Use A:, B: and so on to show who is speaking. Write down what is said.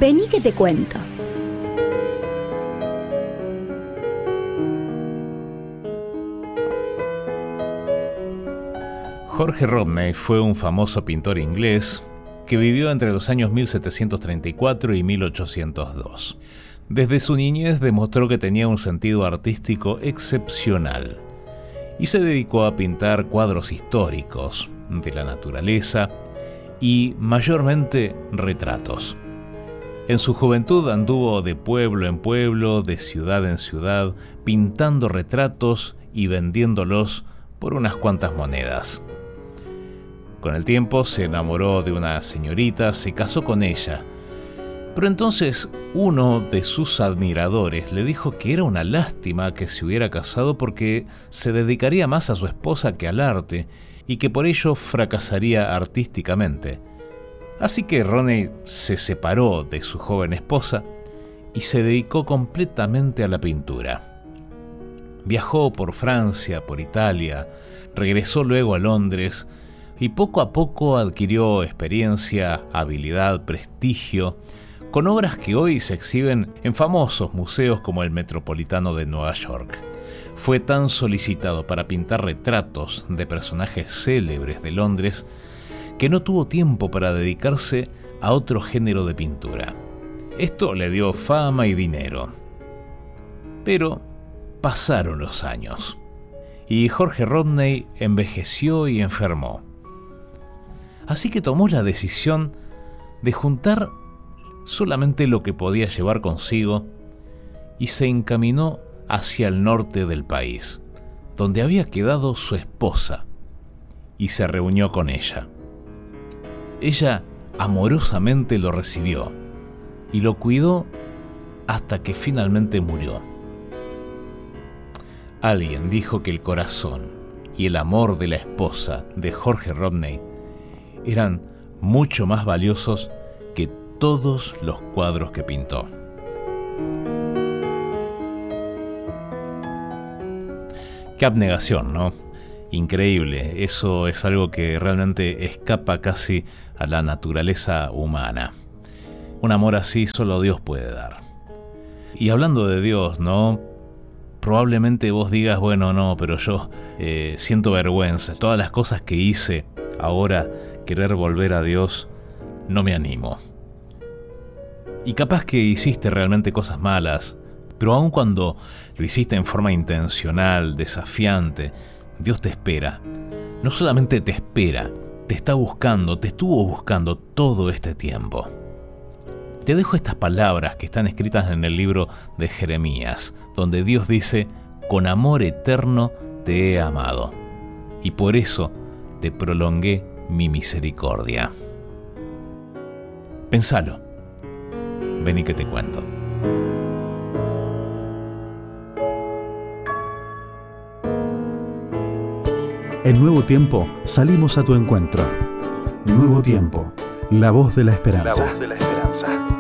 A: Vení que te cuento.
B: Jorge Rodney fue un famoso pintor inglés que vivió entre los años 1734 y 1802. Desde su niñez demostró que tenía un sentido artístico excepcional y se dedicó a pintar cuadros históricos de la naturaleza y mayormente retratos. En su juventud anduvo de pueblo en pueblo, de ciudad en ciudad, pintando retratos y vendiéndolos por unas cuantas monedas. Con el tiempo se enamoró de una señorita, se casó con ella. Pero entonces uno de sus admiradores le dijo que era una lástima que se hubiera casado porque se dedicaría más a su esposa que al arte y que por ello fracasaría artísticamente. Así que Rodney se separó de su joven esposa y se dedicó completamente a la pintura. Viajó por Francia, por Italia, regresó luego a Londres y poco a poco adquirió experiencia, habilidad, prestigio, con obras que hoy se exhiben en famosos museos como el Metropolitano de Nueva York. Fue tan solicitado para pintar retratos de personajes célebres de Londres que no tuvo tiempo para dedicarse a otro género de pintura. Esto le dio fama y dinero. Pero pasaron los años y Jorge Rodney envejeció y enfermó. Así que tomó la decisión de juntar solamente lo que podía llevar consigo y se encaminó hacia el norte del país, donde había quedado su esposa, y se reunió con ella. Ella amorosamente lo recibió y lo cuidó hasta que finalmente murió. Alguien dijo que el corazón y el amor de la esposa de Jorge Rodney eran mucho más valiosos que todos los cuadros que pintó. Qué abnegación, ¿no? Increíble, eso es algo que realmente escapa casi a la naturaleza humana. Un amor así solo Dios puede dar. Y hablando de Dios, ¿no? Probablemente vos digas, bueno, no, pero yo siento vergüenza. Todas las cosas que hice, ahora querer volver a Dios, no me animo. Y capaz que hiciste realmente cosas malas, pero aun cuando lo hiciste en forma intencional, desafiante, Dios te espera. No solamente te espera, te está buscando, te estuvo buscando todo este tiempo. Te dejo estas palabras que están escritas en el libro de Jeremías, donde Dios dice: con amor eterno te he amado, y por eso te prolongué mi misericordia. Pensalo. Vení que te cuento.
C: En Nuevo Tiempo salimos a tu encuentro. Nuevo Tiempo, la voz de la esperanza. La voz de la esperanza.